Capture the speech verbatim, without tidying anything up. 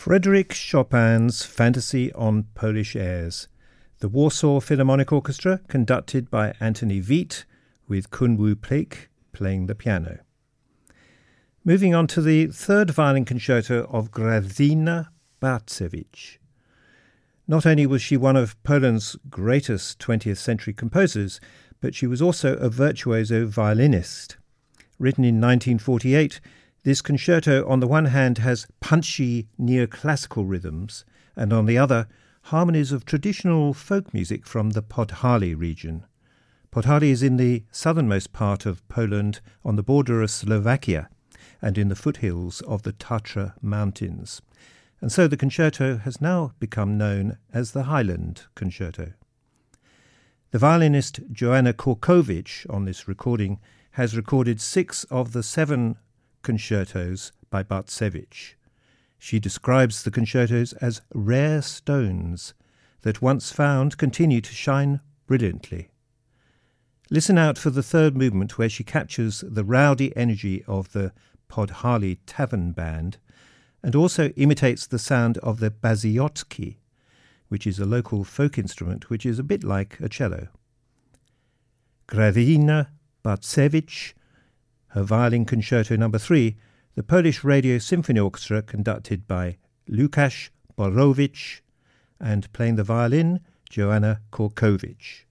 Frédéric Chopin's Fantasy on Polish Airs, the Warsaw Philharmonic Orchestra, conducted by Antoni Veit, with Kunwu Plek playing the piano. Moving on to the third violin concerto of Grażyna Bartkiewicz. Not only was she one of Poland's greatest twentieth century composers, but she was also a virtuoso violinist. Written in nineteen forty-eight, this concerto on the one hand has punchy neoclassical rhythms, and on the other, harmonies of traditional folk music from the Podhali region. Podhali is in the southernmost part of Poland on the border of Slovakia and in the foothills of the Tatra Mountains. And so the concerto has now become known as the Highland Concerto. The violinist Joanna Korkowicz on this recording has recorded six of the seven concertos by Bartkiewicz. She describes the concertos as rare stones that once found continue to shine brilliantly. Listen out for the third movement where she captures the rowdy energy of the Podhali Tavern Band and also imitates the sound of the baziotki, which is a local folk instrument which is a bit like a cello. Grażyna Bartkiewicz, her violin concerto number three, the Polish Radio Symphony Orchestra, conducted by Łukasz Borowicz, and playing the violin, Joanna Korkowicz.